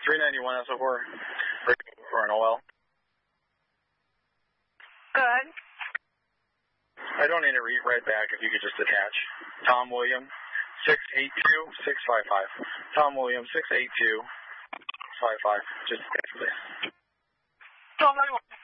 391 SO4 for an OL. Good. I don't need to read right back if you could just attach. Tom William, 682-655. Tom William, 682-655. Just attach, please. 1291.